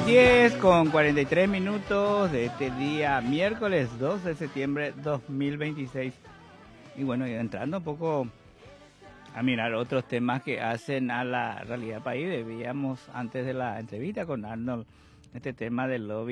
10:43 de este día, miércoles 2 de septiembre 2026. Y bueno, entrando un poco a mirar otros temas que hacen a la realidad país, veíamos antes de la entrevista con Arnold este tema del lobby